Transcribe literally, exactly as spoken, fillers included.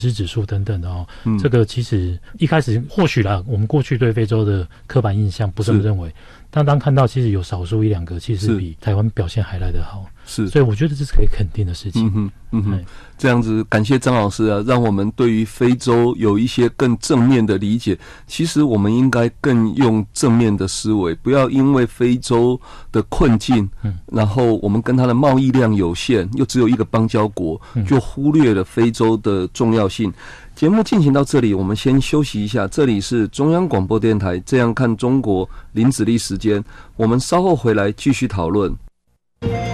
失指数等等的哦， 嗯、 这个其实一开始或许啦，我们过去对非洲的刻板印象不这么认为，但当看到其实有少数一两个其实比台湾表现还来得好， 是， 所以我觉得这是可以肯定的事情。 嗯哼，嗯哼，这样子感谢张老师啊，让我们对于非洲有一些更正面的理解。其实我们应该更用正面的思维，不要因为非洲的困境，嗯，然后我们跟它的贸易量有限，又只有一个邦交国，就忽略了非洲的重要性。节目进行到这里，我们先休息一下。这里是中央广播电台《这样看中国》林子立时间，我们稍后回来继续讨论。